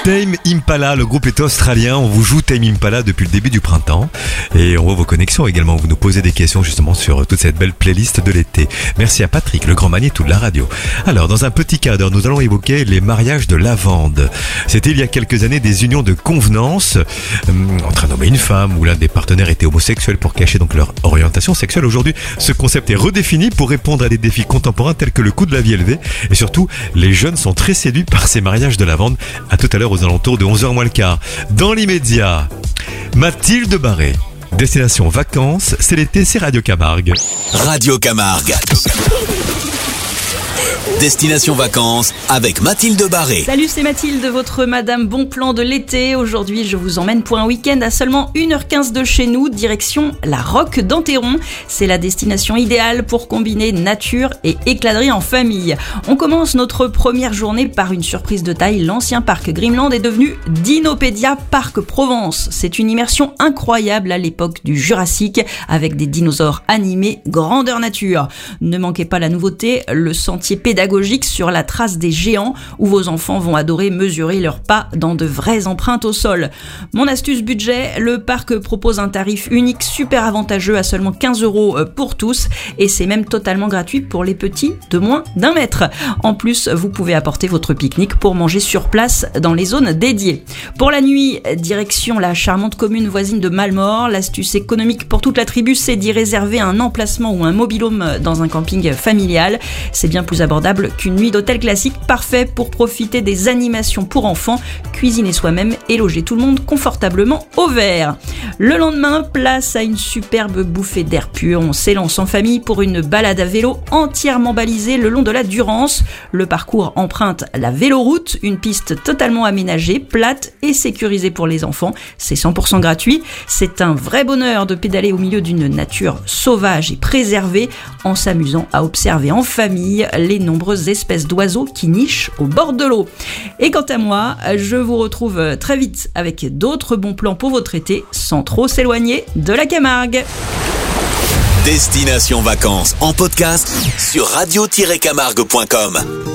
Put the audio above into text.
Tame Impala, le groupe est australien, on vous joue Tame Impala depuis le début du printemps et on voit vos connexions également, vous nous posez des questions justement sur toute cette belle playlist de l'été. Merci à Patrick, le grand magnéto de la radio. Alors dans un petit quart d'heure, nous allons évoquer les mariages de lavande. C'était il y a quelques années des unions de convenance entre un homme et une femme où l'un des partenaires était homosexuel pour cacher donc leur orientation sexuelle. Aujourd'hui, ce concept est redéfini pour répondre à des défis contemporains tels que le coût de la vie élevé et surtout, les jeunes sont très séduits par ces mariages de lavande. À tout à l'heure aux alentours de 11h moins le quart. Dans l'immédiat, Mathilde Barré. Destination vacances, c'est l'été, c'est Radio Camargue. Radio Camargue. Destination vacances avec Mathilde Barré. Salut, c'est Mathilde, votre madame bon plan de l'été. Aujourd'hui, je vous emmène pour un week-end à seulement 1h15 de chez nous, direction la Roque d'Enterron. C'est la destination idéale pour combiner nature et écladerie en famille. On commence notre première journée par une surprise de taille. L'ancien parc Grimland est devenu Dinopédia Parc Provence. C'est une immersion incroyable à l'époque du Jurassique avec des dinosaures animés grandeur nature. Ne manquez pas la nouveauté, le sentier pédagogique sur la trace des géants où vos enfants vont adorer mesurer leurs pas dans de vraies empreintes au sol. Mon astuce budget, le parc propose un tarif unique super avantageux à seulement 15 € pour tous et c'est même totalement gratuit pour les petits de moins d'1 mètre. En plus, vous pouvez apporter votre pique-nique pour manger sur place dans les zones dédiées. Pour la nuit, direction la charmante commune voisine de Malmort. L'astuce économique pour toute la tribu, c'est d'y réserver un emplacement ou un mobil-home dans un camping familial. C'est bien plus abordable qu'une nuit d'hôtel classique, parfait pour profiter des animations pour enfants, cuisiner soi-même et loger tout le monde confortablement au vert. Le lendemain, place à une superbe bouffée d'air pur. On s'élance en famille pour une balade à vélo entièrement balisée le long de la Durance. Le parcours emprunte la véloroute, une piste totalement aménagée, plate et sécurisée pour les enfants. C'est 100% gratuit. C'est un vrai bonheur de pédaler au milieu d'une nature sauvage et préservée en s'amusant à observer en famille les nombreuses espèces d'oiseaux qui nichent au bord de l'eau. Et quant à moi, je vous retrouve très vite avec d'autres bons plans pour votre été sans trop s'éloigner de la Camargue. Destination vacances en podcast sur radio-camargue.com.